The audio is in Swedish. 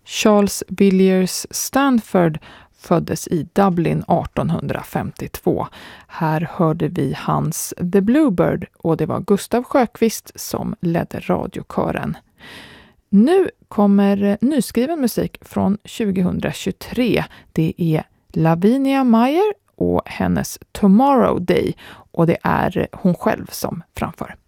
Charles Villiers Stanford föddes i Dublin 1852. Här hörde vi hans The Bluebird och det var Gustav Sjöqvist som ledde radiokören. Nu kommer nyskriven musik från 2023. Det är Lavinia Meyer och hennes Tomorrow Day och det är hon själv som framför.